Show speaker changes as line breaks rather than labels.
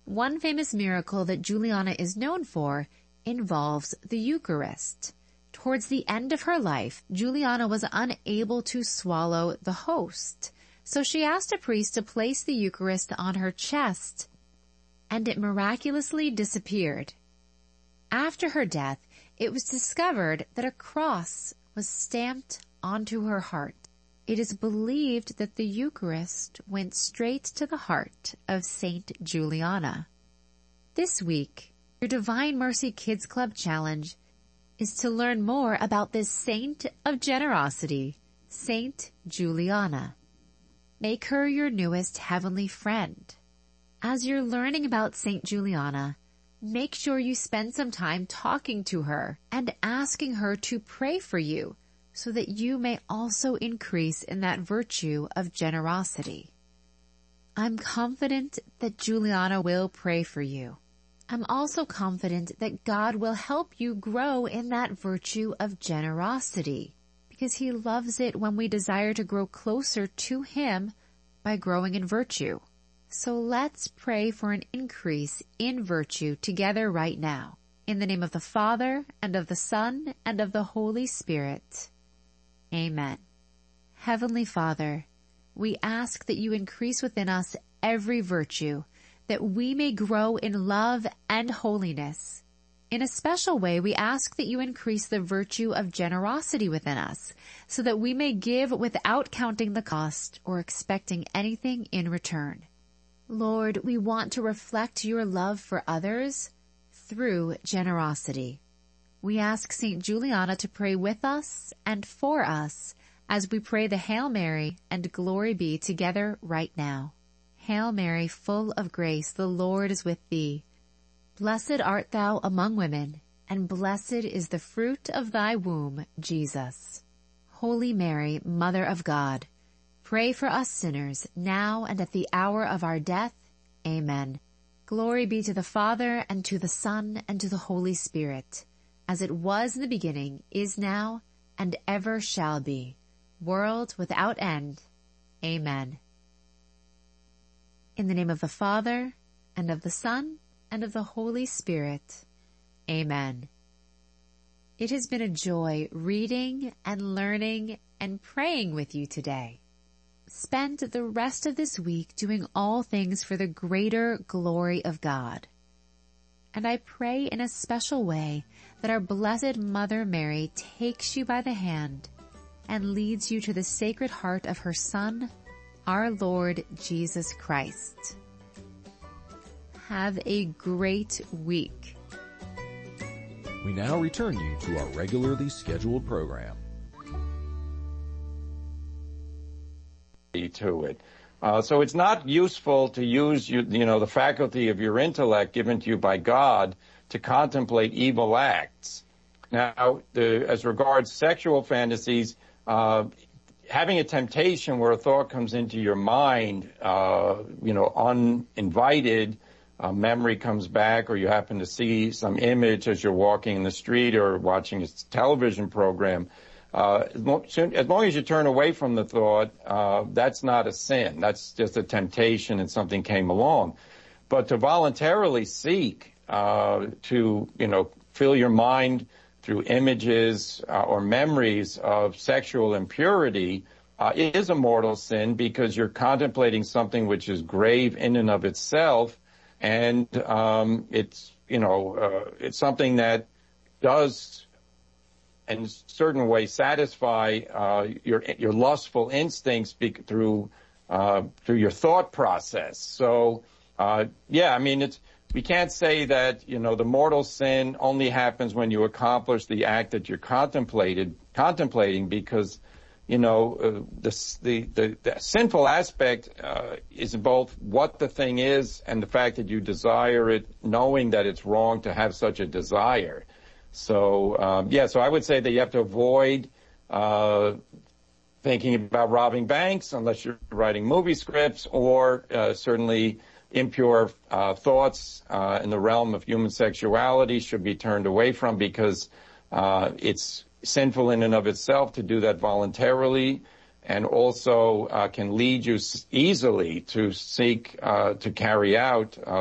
One famous miracle that Juliana is known for involves the Eucharist. Towards the end of her life, Juliana was unable to swallow the host, so she asked a priest to place the Eucharist on her chest, and it miraculously disappeared. After her death, it was discovered that a cross was stamped onto her heart. It is believed that the Eucharist went straight to the heart of Saint Juliana. This week, your Divine Mercy Kids Club Challenge is to learn more about this saint of generosity, Saint Juliana. Make her your newest heavenly friend. As you're learning about Saint Juliana, make sure you spend some time talking to her and asking her to pray for you so that you may also increase in that virtue of generosity. I'm confident that Juliana will pray for you. I'm also confident that God will help you grow in that virtue of generosity, because He loves it when we desire to grow closer to Him by growing in virtue. So let's pray for an increase in virtue together right now. In the name of the Father, and of the Son, and of the Holy Spirit. Amen. Heavenly Father, we ask that you increase within us every virtue, that we may grow in love and holiness. In a special way, we ask that you increase the virtue of generosity within us, so that we may give without counting the cost or expecting anything in return. Lord, we want to reflect your love for others through generosity. We ask Saint Juliana to pray with us and for us as we pray the Hail Mary and Glory Be together right now. Hail Mary, full of grace, the Lord is with thee. Blessed art thou among women, and blessed is the fruit of thy womb, Jesus. Holy Mary, Mother of God, pray for us sinners, now and at the hour of our death. Amen. Glory be to the Father, and to the Son, and to the Holy Spirit, as it was in the beginning, is now, and ever shall be, world without end. Amen. In the name of the Father, and of the Son, and of the Holy Spirit. Amen. It has been a joy reading and learning and praying with you today. Spend the rest of this week doing all things for the greater glory of God. And I pray in a special way that our Blessed Mother Mary takes you by the hand and leads you to the Sacred Heart of her Son, our Lord Jesus Christ. Have a great week.
We now return you to our regularly scheduled program.
To it. So it's not useful to use the faculty of your intellect given to you by God to contemplate evil acts. Now, as regards sexual fantasies, having a temptation where a thought comes into your mind, uninvited, memory comes back, or you happen to see some image as you're walking in the street or watching a television program, as long as you turn away from the thought, that's not a sin. That's just a temptation and something came along. But to voluntarily seek to fill your mind through images or memories of sexual impurity is a mortal sin, because you're contemplating something which is grave in and of itself, and it's something that does in a certain way satisfy your lustful instincts through your thought process. So we can't say that the mortal sin only happens when you accomplish the act that you're contemplating, because the sinful aspect is both what the thing is and the fact that you desire it, knowing that it's wrong to have such a desire. So I would say that you have to avoid thinking about robbing banks unless you're writing movie scripts, or certainly impure thoughts in the realm of human sexuality should be turned away from, because it's sinful in and of itself to do that voluntarily, and also can lead you easily to seek to carry out